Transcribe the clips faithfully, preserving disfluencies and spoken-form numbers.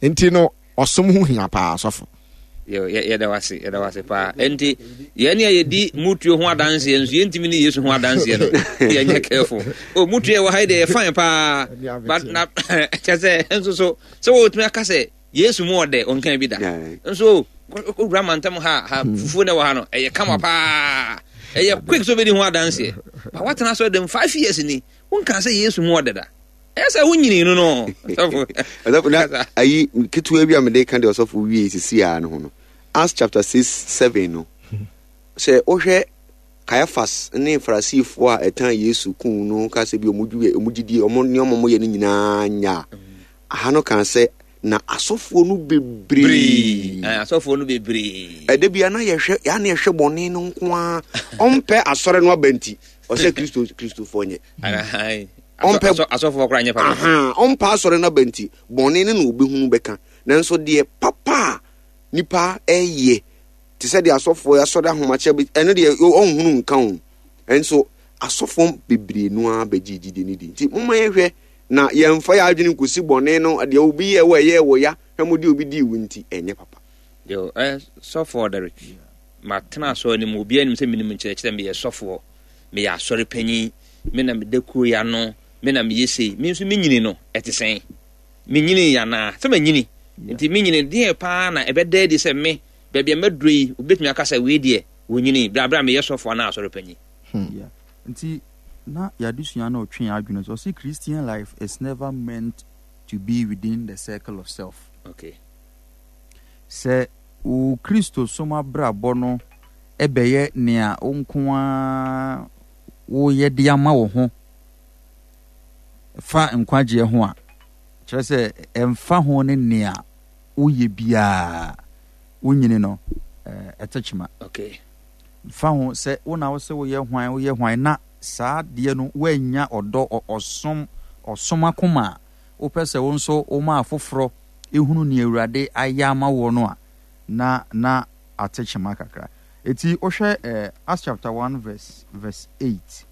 Enti no osom ho hia pa asofo. Yo ye da wase ye da wase pa. Enti ye ne ye di mutuo ho adanse enso ye ntimi ni Yesu ho adanse no. Ye nya careful. O mutuo wo haide ye fine pa. But na chese enso so so wo tumi aka se Yesu mu ode onkan bi da. Enso ko gramantam ha ha fufu ne wo ha no eye kama pa. Eye quick so be di ho adanse. But what na so dem five years ni won kan say Yesu mu ode da. Esa wunyini no no. Adapụ na ayi kitu ebi amede kan de osofo wie sisi a no ho no. Acts chapter six seven no. Say ohwe Caiaphas ne Farisifo a etan Yesu kun no ka se bi omudwe omugidi omo ne omo ye nyina nya. Aha no kan se na asofo no bebre. Eh asofo no bebre. E de bia na ye hwe ya na ye hwe bone no nko a. Ompe asore no abanti. O se Kristo Kristo fonye. Ai Ompe asofo kra nya pa. Aha, ompa asore na banti. Bone ne no obehunu beka. Nanso de papa nipa eye. Ti se de asofo ya soda homache bi eno de onhunu nka ho. Enso asofo bebre no a bagigide ni di. Ti moma ye hwe na ye mfa ya adwene nkosi bone no de obi ye wo ye wo ya. Hwemo de obi di wunti enye papa. Yo eh sofo Derek. Ma tena so ni mo bia nim se minim nkyere kyere me ye sofo. Me ya asore panyi. Me na me deku ya no. Me na me yesi me nso me nyini no etesen me nyini ya na se me nyini nti me nyini de pa na ebeda di se me bebia madrui obetumi akasa we de wo nyini bra bra me yesofo na asore panyi yeah nti na ya dusua na otwe adwene so say Christian life is never meant to be within the circle of self. Okay, se o Kristo soma bra bono ebeye nea onko a wo ye de ama wo ho fa nkwaje ho a kire se emfa ho ne nea uye bia unyini no eh etachima. Okay, fa ho se wona wo se wo ye hwan wo ye hwan na saa de no wanya odo osom osom akoma wo pese wo nso wo ma afoforo ehunu ne Awurade ayama wo no a na na atachima kakra. Eti ohwe eh Acts chapter one verse verse eight.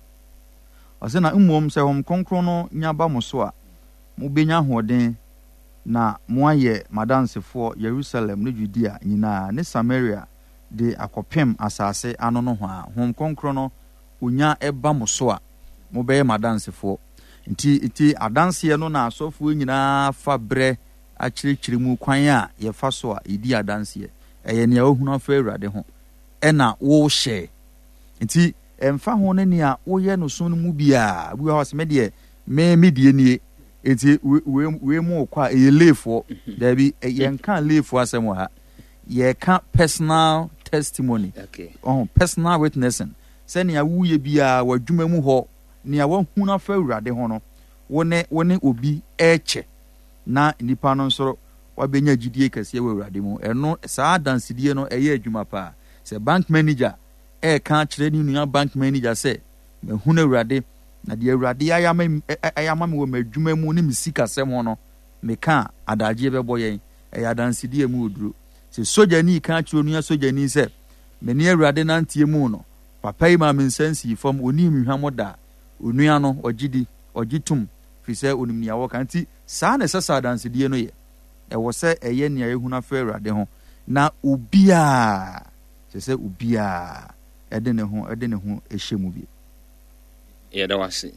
Asena mmom se hom konkron no nyaba mo so a mo benya hoden na mo aye madansefo Jerusalem ne Judea nyina ne Samaria de akopem asase ano no ho a hom konkron no onya eba mo so a mo beye madansefo nti iti adanse no na asofo nyina fa bre akirikiri mu kwan a ye fa so a edi adanse eye ne ohunu afa Awurade ho ena wo hye nti emfa ho ne ne a woye no so no mu bia bu ha se me de me medie nie enti we we mu kwa e lefo da bi ye nka lefo asem ha ye ka personal testimony. Okay, oh personal witnessing se ne a wuye bia wadwuma mu ho ne a wahunu afa Awurade ho no wone wone obi eche na nipa no nso wabenya gidie kase wa Awurade mu eno saa dansidie no eye adwuma pa se bank manager e kan kire ni nua bank manager se me hunu Awurade na de Awurade ayama ayama me wo madwuma mu ne misika sem ho no me ka adaje bebo yen e adansidie mu oduro se soja ni kan kire nua soja ni se me ne Awurade nantie mu no papa yi ma me nsansi fam oni nhwamoda onua no ogidi ogitum fi se onim nia wo kan ti saa na sasa adansidie no ye e wo se eye nia ehuna fa Awurade ho na obia se se obia ede ne ho ede ne ho ehyemu bi ye da wase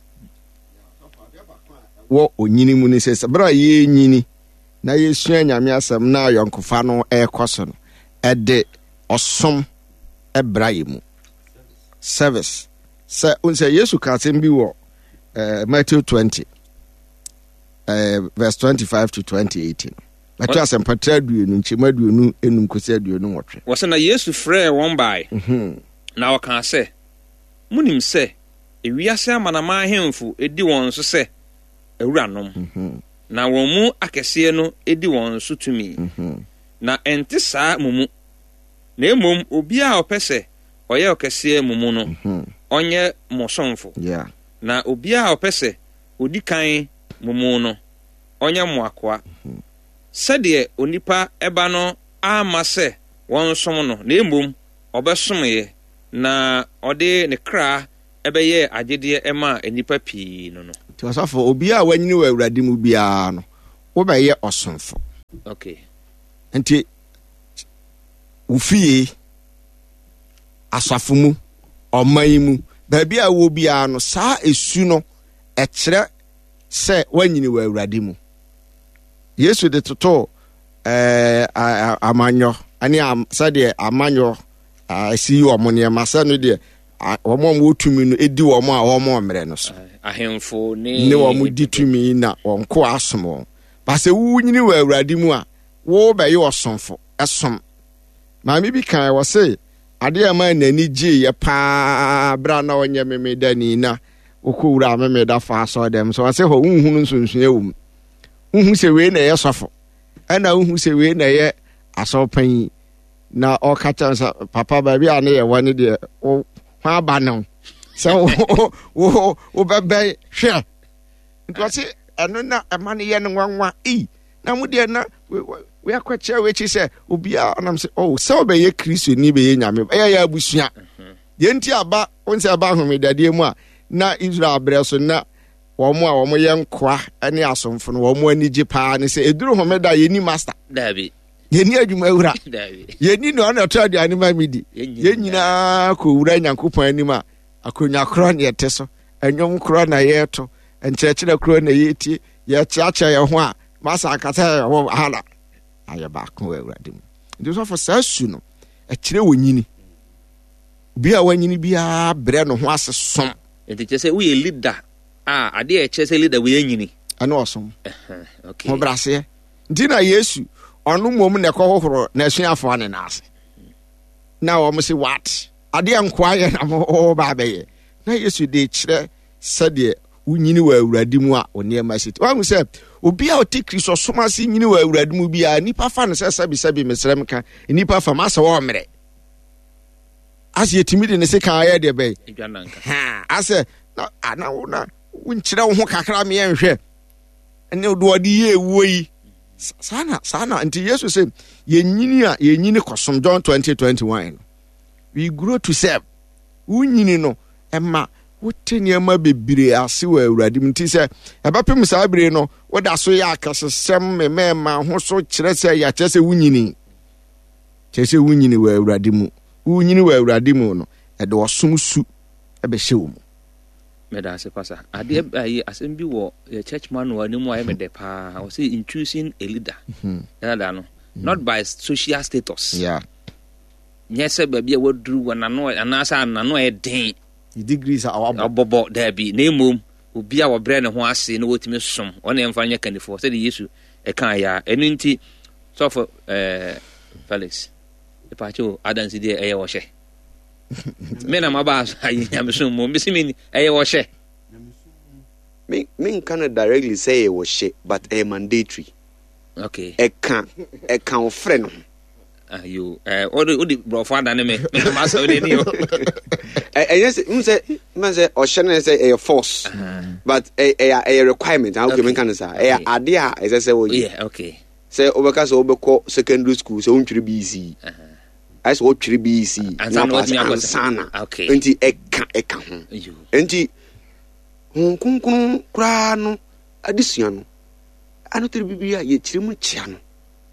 Wo onyini mu ni se bra ye nyini na ye sua nyame asem na yonkofa no e koso no ede osom ebra yemu service se unse Yesu ka tem bi wo eh Matthew twenty eh verse twenty-five to twenty eighteen. Matthew asem patra duenu nchima duenu enum kosi duenu nwotwe. Wo se na Yesu frɛ won bai. Mhm. Na wo kan se munim se ewiase amanama ahemfo edi won so se ewuranom. Mhm. Na won mu akese no edi won so tumi. Mhm. Na ente saa mumu. Na emom obi a opese oye okese mumu no. Mhm. Onye mosomfo. Yeah. Na obi a opese odi kan mumu no onye moakoa. Mhm. Sede onipa eba no ama se won som no na emom obesom ye na ode ne kra ebeye agede ema enipa pii no no. Ti osafo obi a wanyini wa Awurade mu bia no wo beye osomfo okay nti ufie asafo mu ɔman mu baabi a wo bia no saa esu no ɛkyerɛ sɛ wanyini wɔ Awurade mu. Yesu de toto eh amanyo ani sɛdeɛ amanyo asi ɔmo nneɛma sɛ no deɛ ɔmo mo tumi no edi ɔmo a ɔmo mmerɛ no so ahemfo ne ne ɔmo di tumi na ɔnko asom ba sɛ wunyini wɔ Awurade mu a wo bɛyɛ ɔsomfo ɛsom. Maame bi kan wɔ sɛ ade a man nani gye yɛ paa bra na ɔnyɛ meme dani na okowura meme da fa so dem so ɔsɛ hɔ unhunu nsonsuɛ wom unhu sɛ we na yɛ sɔfo ɛna unhu sɛ we na yɛ asɔpan na ɔka kyɛn sɛ papa baabi a ne yɛ wɔ ne deɛ wo hwa ba no sɛ wo wo wo bɛbɛ hwɛ nti ɔsɛ ɛno na ɛma ne yɛ no nwanwa e na mu deɛ na we akwakyɛ we chi sɛ obia anam sɛ oh sɛ obɛyɛ Kristo ni bɛyɛ nyame ɛyɛ yɛ abusua yɛnti aba onse aba homedade mu a na Israel brɛ so na wɔn a wɔn yɛ nkoa ne asomfo no wɔn ani gye paa ne sɛ eduru homeda yɛni master dabi yɛni adwuma wura dabi yɛni no ɔna tɔ aduane ma midi yɛn nyinaa kɔ wura Nyankopɔn anim a akonya korɔ ne yɛte so ɛnwom korɔ na yɛto nkyerɛkyerɛ korɔ na yɛtie yɛkyeakyɛ yɛn ho a masa akata yɛn ho hala ayɛ baako wɔ Awurade mu. Nti so for saa su no ɛkyerɛ wɔ nyini bi a wanyini biara brɛ no ho ase som. Nti kyerɛ sɛ woyɛ leader a ade a ɛkyerɛ sɛ leader woyɛ nyini ɛne ɔsom okay ho braseɛ. Nti na Yesu ɔno mmom na ɛkɔhohoro na asuafoɔ ne naase na wɔn se what ade a nkoa yɛ na mo ba bɛyɛ na Yesu de kyerɛ sɛdeɛ unyini wɔ Awurade mu a onneɛma sit wahu sɛ obi a ɔte Kristo som ase nyini wɔ Awurade mu bia nipa fa no sɛ sabi sabi mesrɛm ka nipa fa ma sɛ wɔ mmerɛ ase yɛtumi de ne se kan ayɛ deɛ bɛyɛ ha ase na ana na wonkyerɛ wo ho kakra me yɛnhwɛ ɛne do ɔde yɛ ewuo yi sana sana nti Yesu sɛ yɛnyini a yɛnyini kɔsom John twenty twenty-one we grow to serve unyini no ɛma wote nneɛma bebree ase wɔ Awurade mu nti sɛ ɛbɛpem saa bere no woda so yɛ akasesɛm memɛɛma ho so kyerɛ sɛ yɛakyerɛ sɛ wonyini kyerɛ sɛ wonyini wɔ Awurade mu wonyini wɔ Awurade mu no ɛde ɔsom su ɛbɛhyɛ wo mu. Meda ase pasa adeɛ ayi asɛm bi wɔ church man wɔ ne mu ayɛ mede paa wɔ sɛ in choosing a leader ɛda no not by social status yeah nyɛ sɛ baabi a waduru wɔ nano anaasɛ nano ɛyɛ den degrees a awabɔ abɔbɔ dabi na mmom obi a wɔbrɛ ne ho ase na wɔtumi som ɔne ɛmfa nyɛ kanifo sɛ de Yesu ɛka ya ɛno nti sɔfo ɛɛ Felix ɛpaakyɛw adansi deɛ ɛyɛ wɔhyɛ me na maba ayi nyamesom mo mbisi me ɛyɛ wɔhyɛ me me nka no directly say ɛyɛ wɔhyɛ but ɛyɛ mandatory okay ɛka ɛka wo frɛ no ayo eh odi odi brofo adane me me ma sa odi ni o ɛyɛ sɛ m sɛ m sɛ ɔhyɛ no sɛ ɛyɛ force but ɛyɛ ɛyɛ requirement how can can say ɛyɛ ade a ɛsɛ sɛ wo yeah okay sɛ obɛka sɛ wobɛkɔ secondary school sɛ wontwere B C as wo twere B C na pass ansana okay enti ɛka ɛka ho enti hon kunkun kura no adesua no ano tere bibia ye kyire mu kyia no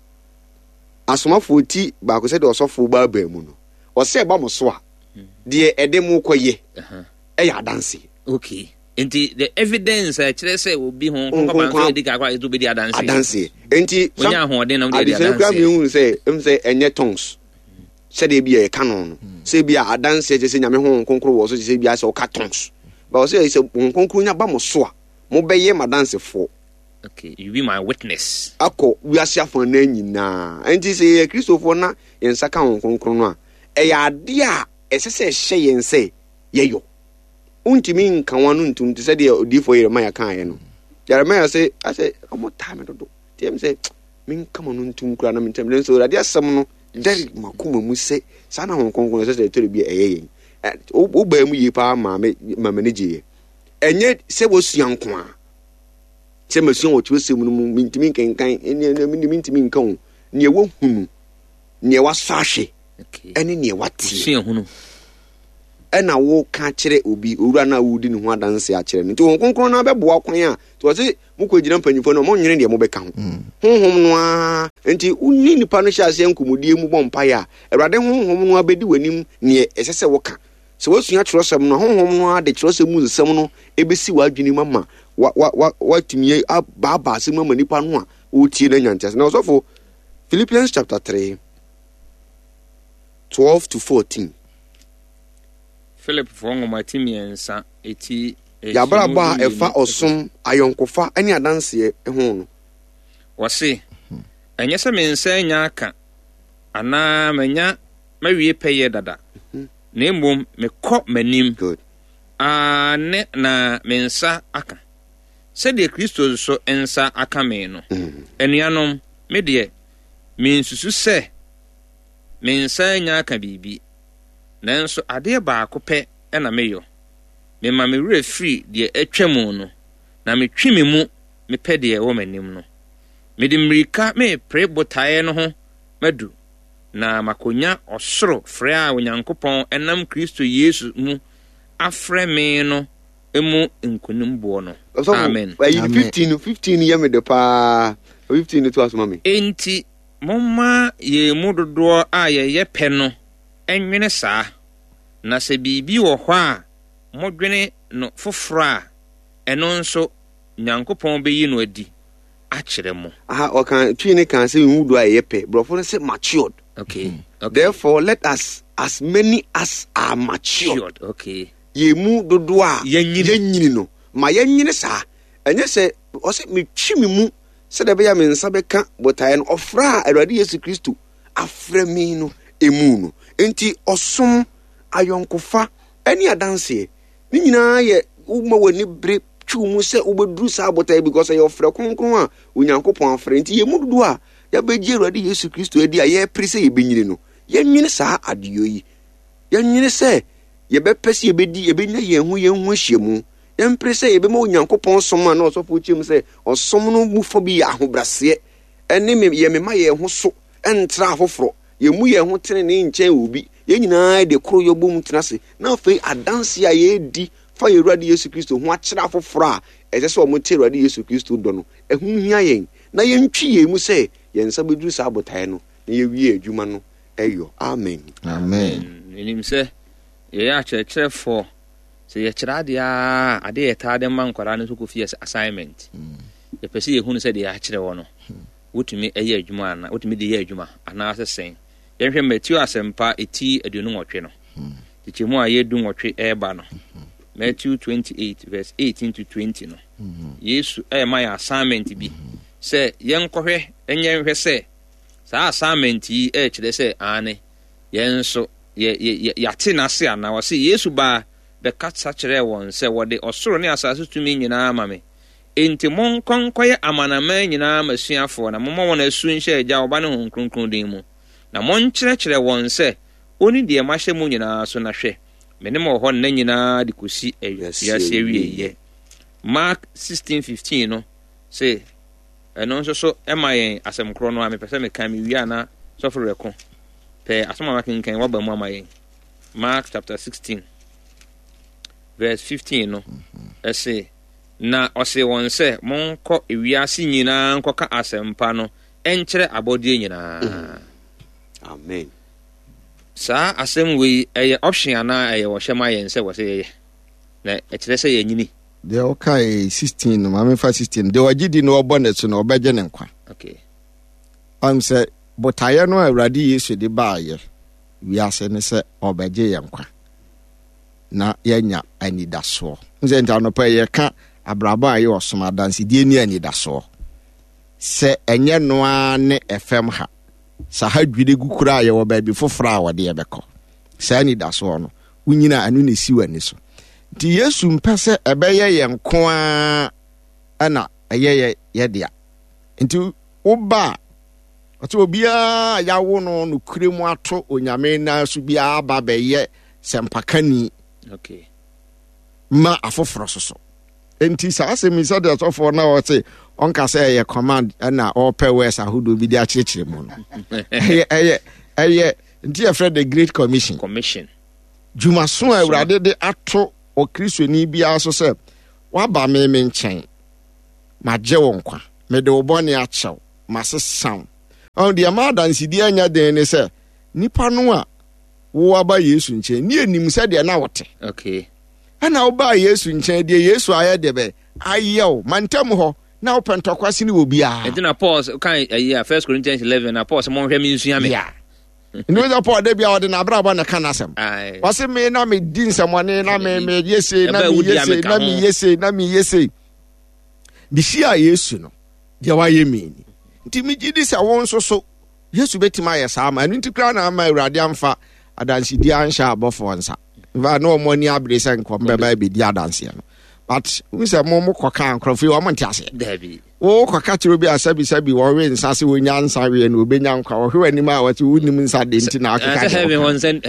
asomafo ti ba ko sɛ de osofo ba ba mu no ɔsɛ ba mo so a de ɛde mu kɔye ɛyɛ adanse okay enti the evidence a kyerɛ sɛ obi ho nkɔba nso edi kakra edu be di adanse adanse enti onya ho de na de adanse adesua kura mi hu sɛ em sɛ ɛnyɛ tongues sɛ de bia ɛka no no sɛ bia adanse kyerɛ sɛ nyame ho nkonkro wɔ so sɛ bia sɛ ɔka tongues ba ɔsɛ sɛ nkonkro nya ba mo so a mo bɛyɛ madansefo okay you be my witness akɔ wiase afɔ na nyinaa enti sɛ yɛ kristofo na yɛnsa ka ho nkonkro no a ɛyɛ ade a ɛsɛ sɛ ɛhyɛ yɛn sɛ yɛyɔ untimi nka wanu ntum te sɛ de odifo Yeremia kan yɛ no Yeremia sɛ asɛ ɔmo time dodo tiam sɛ min kama no ntum kura na min tem so ade asɛm no dari makoma mu sɛ saa na ho nkonkro sɛ sɛ tore bi ɛyɛ yɛn wo ba mu yi pa ma me ma me ne gye ɛnyɛ sɛ wo sua nko a sɛ masua wɔ tuo sɛ mu no mintimi nkenkan ɛne ne mintimi nkan ne wo hunu ne wa sahwe okay ɛne ne wa tie sua hunu ɛna wo ka kyerɛ obi owura na wo di ne ho adanse a kyerɛ no nti wo konkron na bɛboa kwan a to wɔse mo kɔ gyina mpanyimfo no mo nwene deɛ mo bɛka ho honhom no a nti unni nipa no hyɛ ase nkomodie mu bɔ mpae a awurade honhom no abɛdi w'anim ne ɛsɛ sɛ woka sɛ wasua kyerɛsɛm no honhom no a de kyerɛsɛm mu nsɛm no ebesi w'adwene mu ama wa wa watumi abaaba asɛm ama nipa no a wotie na nyantas na ɔsɔfo Philippians chapter three twelve to fourteen Philip Fongoma Timiensa eti yabraba efa osom ayonkofa ani adanse ho no wose enye se me nsa nya aka ana manya mawie peye dada na emom me kɔ manim good a ne na me nsa aka se de Kristo so ensa aka me no enuanom me de me nsusu se me nsa nya aka bibi nanso ade baako pɛ ɛna meyo me ma me wura free de atwam no na me twi me mu me pɛ de ɛwɔ manim no me de mrika me pre botae no ho madu na makonya ɔsoro frɛ a Onyankopɔn ɛnam Kristo Yesu mu afrɛ me no emu nkonimbo no amen fifteen fifteen yɛ me de pa fifteen to asoma me enti momma ye mu dodoɔ a ye ye pɛ no enwene saa na se bibi wɔ hɔ a modwene no foforo a ɛno nso Nyankopɔn beyi no adi akyerɛ mo aha okan twini kan say wudu a ye pɛ brofo no say matured okay okay therefore let us as many as are matured, matured. okay ye mu dodo a yanyini no ma yanyini saa enye se o se me twi me mu se de be ya me nsa beka botae no ofra Awurade Yesu Kristo afra me no emu no enti osom ayonkofa ani adanse ni nyina ye uma wani bre twu mu se obeduru saa botae because ye ofra konkron a Onyankopɔn afra enti ye mu dodo a ya beji Awurade Yesu Kristo adi a ye pere se ye benyini no ye nwene saa adeyo yi ye nwene se ye bepese ye bedi ye benya ye hu ye hu hyiemu ye mpere se ye be ma Onyankopɔn som a na osofo chim se osom no mu fo bi ahobrase ene me ye me ma ye hu so entra afoforo ye mu ye hu tene ne nkyɛn obi ye nyinaa de koro yo bom tenase na afei adanse a ye di fa ye Awurade Yesu Kristo hu akyerɛ afoforo a ɛsɛ sɛ ɔmo te Awurade Yesu Kristo dɔ no ɛhu hia yɛn na ye ntwi ye mu sɛ ye nsa beduru saa botae no na ye wie adwuma no ɛyɔ amen amen enim sɛ ye ya kyerɛkyerɛfo sɛ ye kyerɛ ade a ade ye taade man kwara no so ko fie assignment ye pɛsɛ ye hu no sɛ de ya kyerɛ wɔ no wotumi ɛyɛ adwuma ana wotumi de yɛ adwuma ana sɛ sɛn ye hwɛ Matthew asɛmpa eti aduonu nwɔtwe no tikye mu a ye du nwɔtwe ɛba no Matthew twenty-eight verse eighteen to twenty no Yesu ɛyɛ ma yɛ assignment bi sɛ yɛn kɔhwɛ ɛnyɛ hwɛ sɛ saa assignment yi e kyerɛ sɛ ane yɛn so ye ye yate na se ana wɔ se Yesu ba be katsa kyerɛ wɔn sɛ wɔde ɔsoro ne asase tumi nyinaa ma me enti mon konkɔyɛ amanaman nyinaa masuafo na momma wɔn asu nhyɛ agya ɔba ne hon kronkron din mu na mon kyerɛkyerɛ wɔn sɛ oni deɛ mahyɛ mu nyinaa so na hwɛ me ne mo hɔ na nyinaa de kosi awiase awieyɛ Mark sixteen fifteen no sɛ ɛno nso so ɛma yɛn asɛm korɔ no a mepɛ sɛ meka me wie ana sɔfo rɛko pɛ asɛm a makenkan waba mu ama yɛn Mark chapter sixteen verse fifteen no ɛsɛ na ɔsɛ wɔn sɛ monkɔ ewiase nyinaa nkɔka asɛmpa no ɛnkyerɛ abɔdeɛ nyinaa amen saa asɛm wei ɛyɛ option ana ɛyɛ wɔhyɛ ma yɛn sɛ wɔsɛ yɛyɛ na ɛkyerɛ sɛ yɛnyini de okay sixteen no ma me fa sixteen de wagidi no obɔ ne so no obɛgye ne nkwa okay am sɛ botaye no Awurade Yesu de baayɛ wiase ne sɛ obɛgye yɛn nkwa na yɛnya anidaso nse nta no pa yɛ ka abraba ayi osoma dansi die ni anidaso sɛ enye noa ne fm ha sa ha dwide gukura yɛ wɔ baabi foforo a wɔde yɛbɛkɔ sa anidaso no wunyina anu ne siwani so di Yesu mpɛsɛ ɛbɛyɛ yɛn koa ana ɛyɛ yɛ dia nti woba ɔte obia yawo no no kuremu ato onyame na so bia aba bɛyɛ sempakani okay ma afoforo soso enti sa asemi sa de atofo na wɔte onka sɛ ɛyɛ command na ɔpɛ wes ahodo bi de akyerɛkyerɛ mu no ɛyɛ ɛyɛ ɛyɛ nti ɛfrɛ the great commission commission dwumaso a awurade de ato okristoni biara so sɛ waba me me nkyɛn magye wo nkwa mede wo bɔne akyɛw masesaw ɔn deɛ ma adansedi anya den ne sɛ nipa no a wo aba Yesu nkyɛn ni anim sɛ deɛ na wote okay ana wo ba Yesu nkyɛn deɛ Yesu ayɛ de bɛ ayɛw mantam hɔ na wo pentokwase ne wo bia ɛnti na Paul kan ayi First Corinthians eleven na Paul sɛ mo hwɛ me nsua me ya no the Paul de bia ɔde na abrabɔ na kana asɛm wɔse me na me di nsɛmɔne na me me yese na me yese na me yese na me yese bihia Yesu no deɛ wayɛ me ni nti me gidi sɛ wo nso so Yesu betima ayɛ saa ma ɛno nti kra na ama Awurade amfa adansedi anhyɛ abɔfo nsa va no mo ni abre sɛ nkɔm bɛba bi di adanse no but we say mo mo kwaka nkrɔfo wo mo nte ase dabi wo kwaka tiro bi asabi sabi wo we nsa se wo nya nsa we no obenya nkwa wo hwe anim a wɔte wo nim nsa de nti na akeka de heaven won send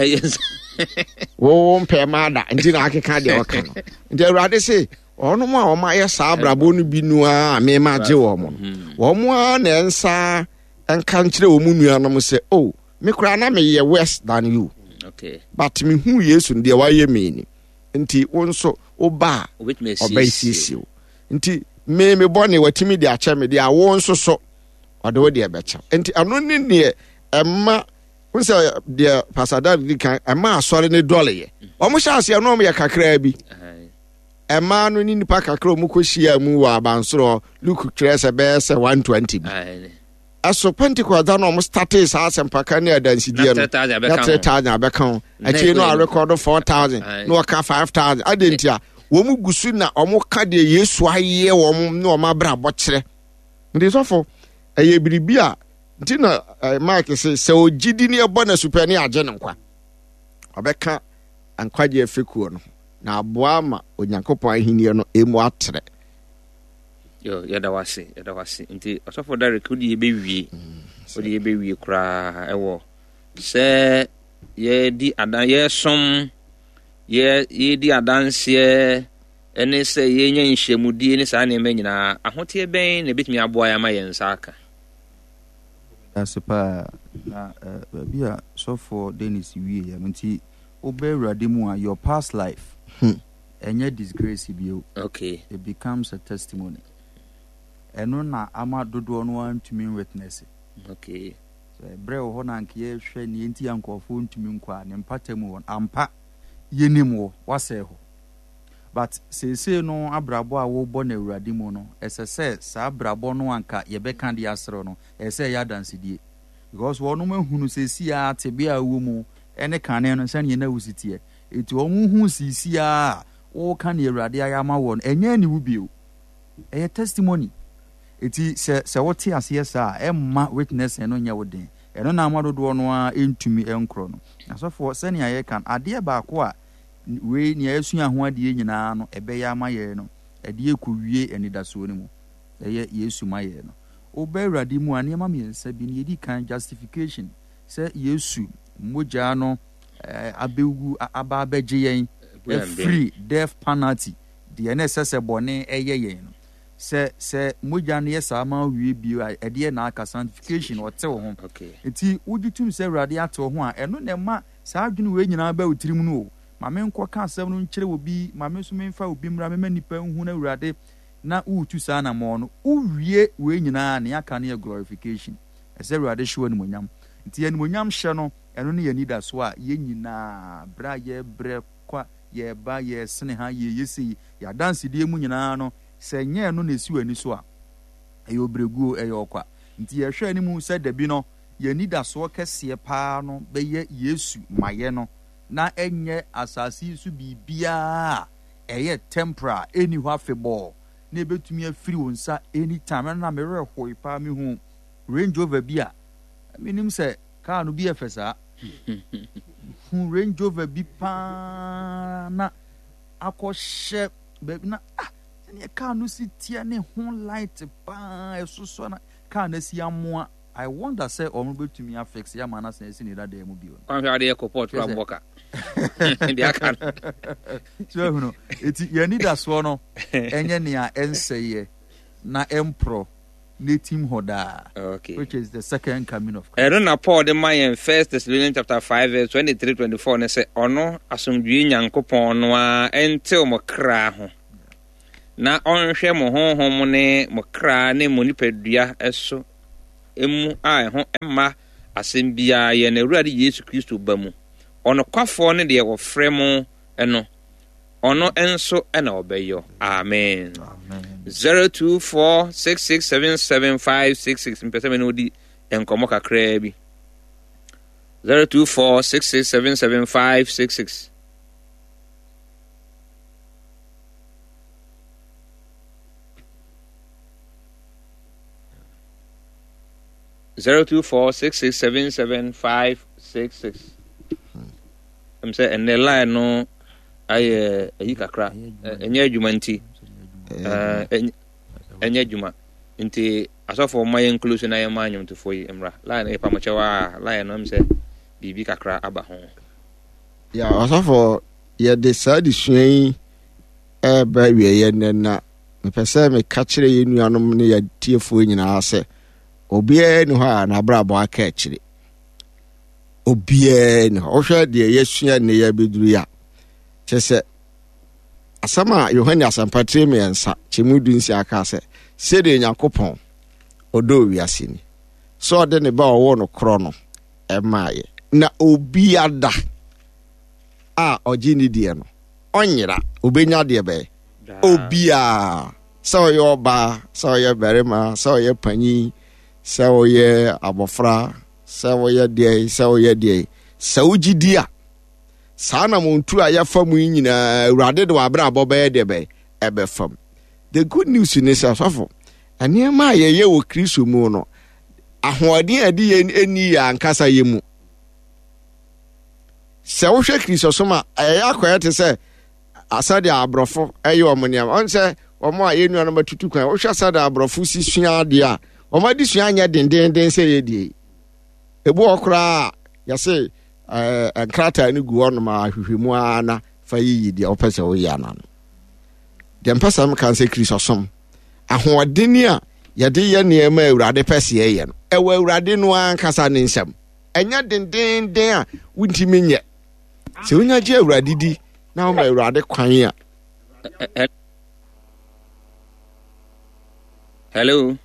wo mpɛ ma da nti na akeka de wɔka no nti Awurade se ɔno mo a wo ma yɛ saa brabo no bi no a me ma gye wo mo wo mo a na nsa enka nkyerɛ wo mu nuanom se oh me kura na me yɛ worse than you okay but me hu Yesu de wayɛ me ni nti wo nso oba obaisisi nti me me bɔne watimi de akyɛ me de a wo nso so ɔde wo de ɛbɛkyɛ nti ano ne ne ɛma wo sɛ de pasada de kan ɛma asɔre ne dɔleyɛ ɔmo hyɛ ase no ɔmo yɛ kakra bi ɛma no ni nipa kakra ɔmo kɔhyia mu wɔ abansoro Luke twɛ sɛ bɛyɛ sɛ one twenty bi aso Pentecost da no ɔmo started saa asɛmpaka ne adansidie no na three thousand abɛka akyi no a record four thousand no ɔka five thousand adentia wo mu gusu na ɔmo ka de Yesu ayɛ wo mo ne ɔmo abra bɔkyerɛ ndi sɔfo ɛyɛ biribi a nti na Mark sɛ sɛ ogidi ne ɛbɔ na super ne agye ne nkwa ɔbɛka ankwagye afekuo no na aboa ma Onyankopɔn ahenni no emu atrɛ yo yada wase yada wase nti osofo direct odi ye bewie odi ye bewie kra ewo se ye di adan ye som ye ye di adanse ene se ye nya nhyiamudie ne saa ne ma nyina ahote ben na betimi aboa ya ma ye nsaka asepa na bia sofo Dennis wie ya nti obe Awurade mu a your past life enye disgrace bio okay it becomes a testimony. Eno na ama dodo no antumi witness okay so bre wo na nke ye hwe ne enti yankofo ntumi nkwa ne mpatamu won ampa yenim wo wase ho but sese no abrabo a wo bɔ na Awurade mu no esese sa abrabo no anka ye beka de asero no ese ya dansedie because wo no mahunu sesi a tebe a wo mu ene kane no sane na wusitie eti wo mu hu sisi a wo ka ne Awurade ayama won enye ni wubio eye testimony eti se se wote ase sa emma witness eno nya wodin eno na amadodo no a entumi enkro no asofo se ne aye kan ade ba ko a we ne asu aho ade nyina no ebe ya amaye no ade ekowie enidaso ne mu eye Yesu maye no oba Awurade mu ane ma miensa bi ne yedi kan justification se Yesu moja no abewu aba abeje yen free death penalty de ne sese bone eye yen no se se moja ne yesa ma wie bio e de na aka sanctification wote wo ho enti wuditum se Awurade ato ho a eno ne ma saa adwene we nyina ba utirim no ma me nkɔ ka asɛm no nkyere obi ma me so me mfa obi mra me manipa hu na Awurade na utu saa na mo no uwie we nyina ne aka ne glorification ese Awurade hwe wani monyam enti ye ni monyam hye no eno ne ye nida so a ye nyina bra ye bre kwa ye ba ye sene ha ye yesi ya dance die mu nyina no se nye no na si wani so a eyo breguo eyo kwa nti ye hwe ani mu se dabi no ye nida so kese pa no be ye Yesu maye no na enye asasi su bibia eye tempera eni ho afebɔ na ebetumi afiri wonsa anytime na me rehoi pa me hu Range Rover bi a minim se car no bi efesa hu Range Rover bi pa na akɔhye baby na ah ne car no si tie ne ho light pa esoso na car na si amoa I wonder say omo betumi affix ya mana say si ne da dem bi o kwa hwa de ekoport ra boka ndi aka so hu no eti ye need aso no enye ne a enseye na empro netim hoda. Okay. Which is the second coming of Christ. I don't know Paul the man First Thessalonians chapter five verse twenty-three twenty-four ne say ono asomdwe Nyankopɔn no a entew mo kra ho. Na onhwɛ mo honhom ne mo kra ne mo nipadua eso emu a ho emma asem bia ye na Awurade Yesu Kristo ba mu. Ono kwafo ne de wo frɛ mo eno ono enso ena obeyo. Amen. Amen. zero two four six six seven seven five six six mpese me no di enkomo kakra bi. zero two four six six seven seven five six six. zero two four six six seven seven five six six. I'm say and the line no I ayi kakra enye adwuma nti eh enye adwuma nti asofo my inclusion na yema anyum to for yi emra line e pamochewa line no say bibi kakra aba ho ya asofo ye de sadi suan e ba wie ye na me pese me ka kire ye nuanom ne ya tiefo nyina ase obiye ni ho na brabo aka kire obiye ni ho hwe de yesua ne ya beduru ya chese asama Yohane asampatre me ensa chemudu nsi aka se sede Nyankopon odo wiase ni so de ne ba owo no kro no e maaye na obi ada a oji ni die no onyira obenya de be obi a so ye oba so ye berema so ye panyi so ye abofra so ye de so ye de so gidia sana muntu a ya fam nyina Awurade de wabra aboba de be ebe fam. The good news is asafo anema ye ye wo Kristo mu no ahoɔden adi eni ya ankasa ye mu se wo hwɛ Kristo so ma ɛyɛ akɔyɛ te sɛ asade abrɔfo ɛyɛ ɔmoniam on sɛ ɔmo a yenu anoma tutu kwan wo hwɛ asade abrɔfo si sua ade a ɔmo di sua anya dendenden sɛ ye die ebu okra ya sɛ eh enkrata ni gu on ma hwehwemu ana fa yiyi dia opese wo ya na no dem pesa me kan se Kristo som ahoɔden a yɛde yɛ nneɛma Awurade pese yɛ no ɛwɔ Awurade no ankasa ne nsɛm ɛnya dendenden a wuntimi nyɛ sɛ wonya gye Awurade di na wo ma Awurade kwan a hello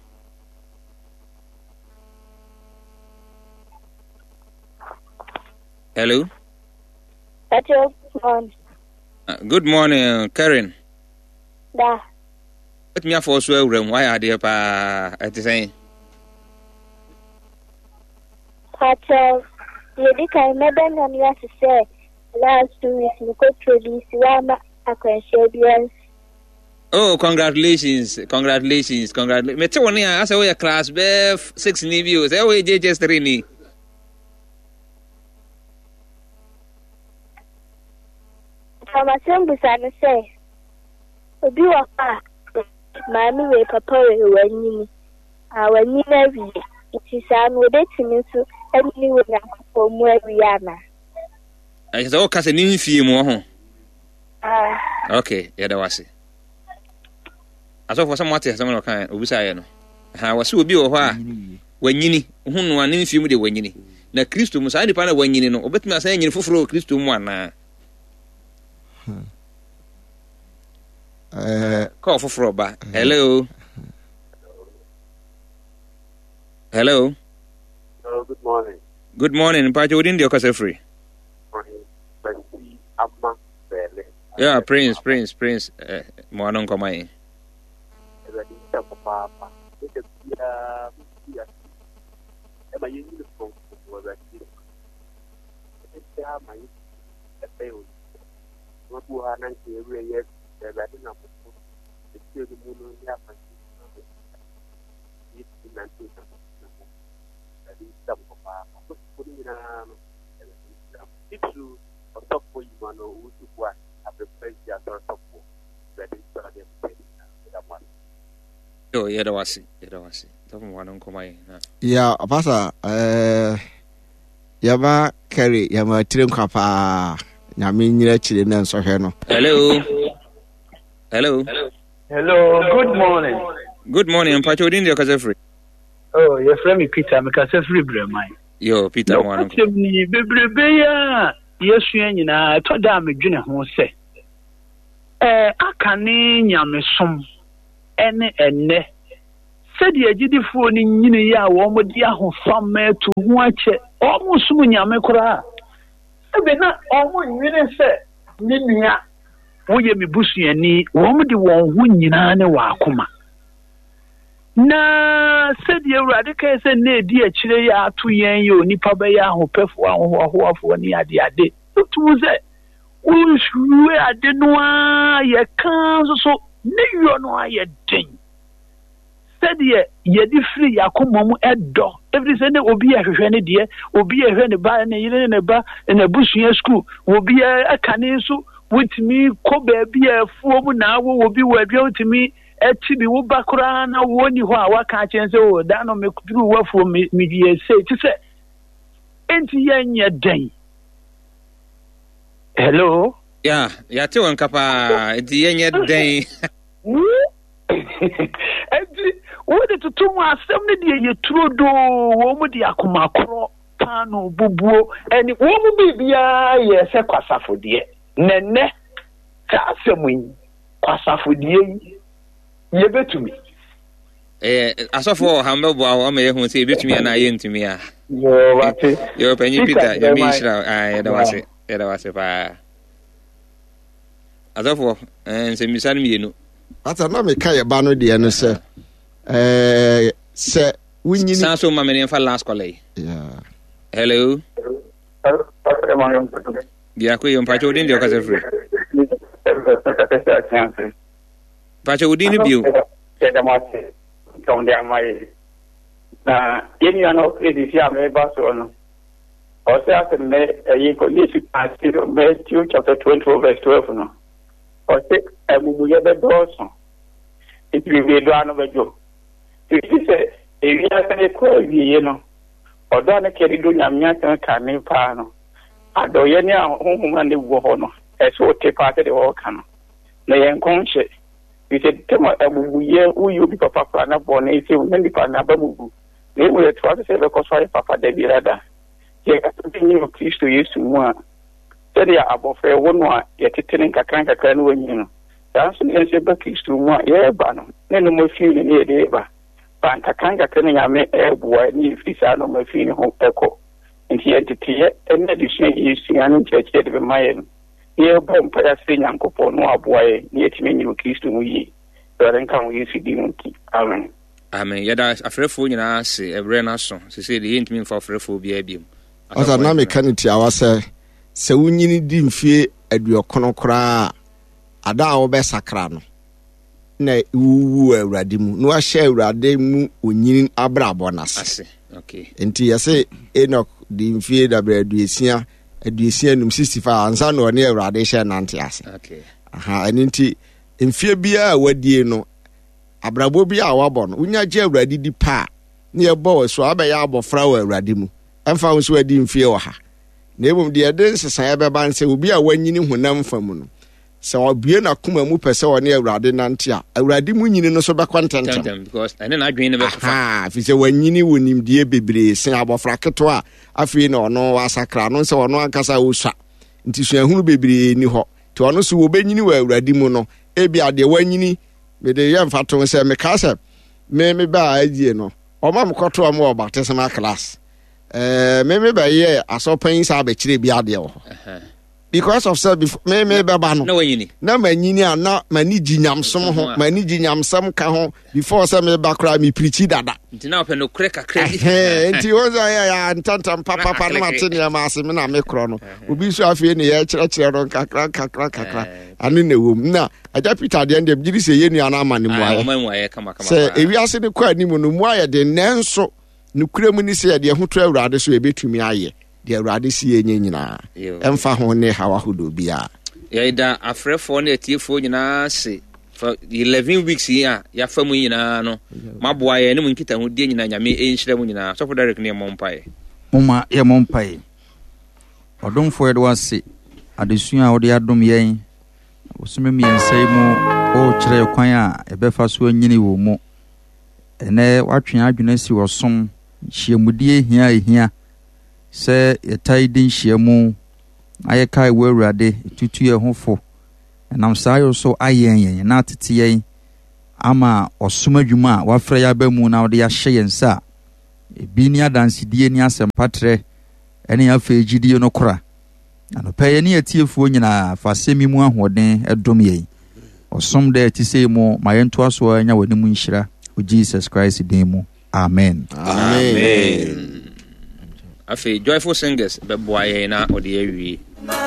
hello Hello, morning. uh, good morning Karen. Da. Let me for so room why are there pa at the same Pacho, you think I remember when you have to say last two weeks you could release one acquisition. oh congratulations congratulations congratulations me te woni a say we class B six ni bi o say we J J S three ni Information busane say obi wa pa mami we papa we wani a wani na wi iti sa no de timi so ani we na ko mu awi ana I say o ka se ni mfie mu ho ah okay ya da wase aso for some what say some no kan obi say no ha wase obi wo ho a wanyini hunu an mfie mu de wanyini na Kristo mu sa nipa na wanyini no obetumi asan nyini foforo Kristo mu ana eh call for Froba. Hello. Hello. Hello, good morning. Good morning. Pacho, within the Okasa free. Yeah, Prince, Prince, Prince. Uh, Moanon Komai. Oh, yeah, that was it. Yeah, that was it. Don't want to come in. ya pasa eh yaba carry yama tren kwapa nyame nyira chire na nso hwe no. Hello. Hello. Hello, good morning. Good morning, Mpacho. Odin de kasa free. Oh, your friend me Peter, me kasa free bremai. Yo, Peter no, one. No, ni bebrebe ya Yesu nyina to da me dwene ho se. Eh, aka ne nyamesom ene enne. Sɛde agidifo ni nyine ya wo mo di ahofam etu ho ache. O mo sum nyame kora. Ebe na o mo nwene se ni nua wo ye me busuani, wo mo di won ho nyina ne wa akoma. Na sɛde awurade ka sɛ na edi akyire ya ato yɛn yo nipa bɛyɛ ahopɛfo ahohoafo ni ade ade. Tu sɛ unsuwe ade no a yɛ kan so ne yo no a yɛ den. Sɛde yɛdi firi yakoma mu ɛdɔ. Every sɛ ne obi ahwehwɛ ne deɛ, obi ahwɛ ne ba ne yire ne ba na busua school, obi aka ne so wotimi kɔ baabi afuo mu na awo obi wɔ adwa wotimi eti bi wo bakura na woni ho a waka chen se o da no me kuru wafo me me die say ti se enti yenye den. Hello. Yeah, ya te won kapa enti yenye den. Enti wo de tutu mu asem ne de ye turo do wo mu de akomakoro pano bubuo eni wo mu bibia ye se kwasafo de nenne ka asem yi kwasafo de yi yebetumi eh asofo hambo a ma yehu se yebetumi na ye ntumi a yo wate yo panyi Peter ya mi shira ah ya da wase ya da wase pa asofo eh se mi sanu mienu ata na me ka ye ba no de no se eh se wunyini sanso ma me fa last call yeah hello ya ko yo mpacho din de ka se free Pacho udini biu. Ada mati. Kau dia mai. Na ini ano edisi ame baso no. Ose ase me yi ko ni si pasi Matthew chapter twenty-four verse twelve no. Ose emumu ye be doso. Ibi bi do ano bejo. Ti se ewi ase ne ko wi ye no. Odo ne keri do nyamnya kan ka ne pa no. Ado ye ne ahunhuma ne wo ho no. Ese o te pa te de wo ka no. Na ye nkonhye. We said, Tema, Abu, ye, who you be papa, and a born, if you many pan, a babu. They will try to say, because I papa, de birada. Ye, continue please to use to one. Said, ya, above a one one, yet telling a crank a can win you. Dancing and say, but please to one, yeah, banner. No more feeling here, neighbor. But a crank a can I may air boy, if this are no more feeling home echo. And he had to tear, and addition is to an church yet of my end. Ye bom pa se nyankopon no aboye ne yetime nyu Kristo mu yi dore nka wo yesi di nti amen amen yada afrefo nyina se ebre na so se se de yentimi mfa afrefo bia biem asa na mekaniti awase se wunyini di mfie aduokono kra ada a wo be sakra no na wuwu awurade mu no ahye awurade mu onyini abrabo nase ase okay enti yase Enoch di mfie da braduesia aduesia num sixty-five ansa no ne awurade hye nante ase okay aha enti mfie bia wadie no abrabo bia wabɔ no unya gye awurade di pa ne yɛbɔ so abɛyɛ abɔfra wa awurade mu ɛmfa wo so adi mfie wɔ ha na ebom de yɛde nsesa yɛbɛba nse obi a wanyini honam fa mu no sɛ obie na koma mu pɛ sɛ ɔne awurade nante a awurade mu nyini no so bɛkɔ ntɛntɛm because ɛne na adwene ne bɛfa ha fi sɛ wanyini wɔ nimdie bebree sen abɔfra keto a afei na ɔno wasakra no sɛ ɔno ankasa wosua nti suahunu bebree ni hɔ to ɔno so wɔbɛnyini wɔ awurade mu no ebi ade wanyini me de yɛ mfa to sɛ me ka sɛ me me ba adie no ɔma me kɔto ɔmo wɔ baptismal class eh me me ba yɛ asɔpan sa abɛkyerɛ bi ade wɔ hɔ because of say before me me baba no na wanyini na manyini ana mani ginyamsom ho mani ginyamsam ka ho before say me ba kra me preach dada nti na opɛ no kre kakra eh nti wo za ya ya ntantam papa papa na mate ne ma ase me na me kro no obi so afie ne ya kyerɛ kyerɛ no kakra kakra kakra anu na wom na aja Peter de ndem giri se yenu ana ama ne mu aye ma mu aye kama kama se ewi ase ne kwa animu no mu aye de nenso ne kura mu ni se de ho to awurade so ebetumi aye de awurade si enye nyina emfa ho ne hawa hodo bia ya ida afrefo na etiefo nyina se for eleven weeks here ya famu nyina no maboa ye ne mu nkita ho die nyina nyame enhyira mu nyina so for direct ne mompae moma ye mompae odomfo ye do ase adesua a odi adom yen osome miensai mu o kyerɛ kwan a ebefa so anyini wo mu ene watwe adwene si osom hyiamudie hia ehia sɛ yɛtai din hyiamu ayɛ kai wo awurade tutu yɛ hofo nam saa yo so ayɛn yɛn na tete yɛn ama osom adwuma a wafrɛ ya ba mu na wode yɛhyɛ yɛn sa ebi ni adansedie ni asɛmpatrɛ ɛne afɛ gidie no kora anɔpɛ yɛ ne yɛtiefuo nyinaa fa sɛmi mu ahoɔden ɛdom yɛn osom da ti sɛ mu ma yɛnto aso anya w'ani mu nhyira o Jesus Christ din mu amen amen afei joyful singers bɛboa yɛn na ɔde awie